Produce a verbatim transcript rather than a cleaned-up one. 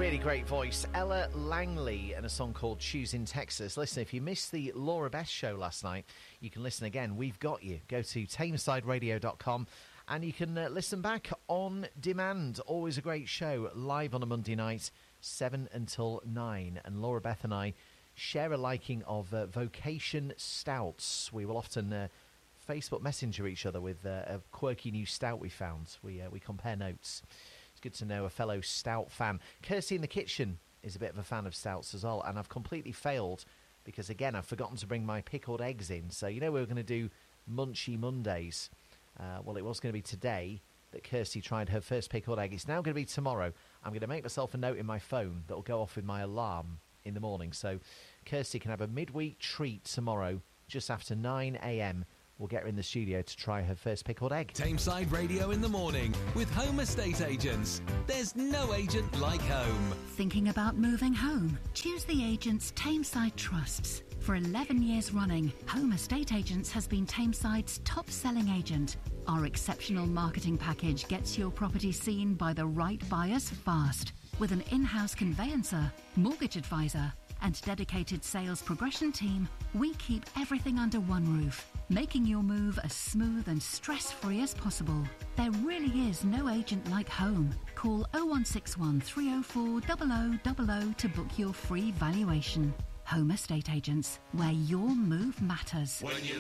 Really great voice. Ella Langley and a song called Choosing Texas. Listen, if you missed the Laura Best show last night, you can listen again. We've got you. Go to tameside radio dot com and you can uh, listen back on demand. Always a great show, live on a Monday night, seven until nine. And Laura Beth and I share a liking of uh, Vocation Stouts. We will often uh, Facebook Messenger each other with uh, a quirky new stout we found. We, uh, we compare notes. Good to know a fellow stout fan. Kirsty in the kitchen is a bit of a fan of stouts as well, and I've completely failed because, again, I've forgotten to bring my pickled eggs in. So, you know, we were going to do Munchy Mondays. Uh, well, it was going to be today that Kirsty tried her first pickled egg. It's now going to be tomorrow. I'm going to make myself a note in my phone that will go off with my alarm in the morning. So Kirsty can have a midweek treat tomorrow just after nine a.m. We'll get her in the studio to try her first pickled egg. Tameside Radio in the morning with Home Estate Agents. There's no agent like home. Thinking about moving home? Choose the agents Tameside trusts. For eleven years running, Home Estate Agents has been Tameside's top-selling agent. Our exceptional marketing package gets your property seen by the right buyers fast. With an in-house conveyancer, mortgage advisor, and dedicated sales progression team, we keep everything under one roof, making your move as smooth and stress-free as possible. There really is no agent like home. Call oh one six one, three oh four, zero zero zero zero to book your free valuation. Home Estate Agents, where your move matters. When you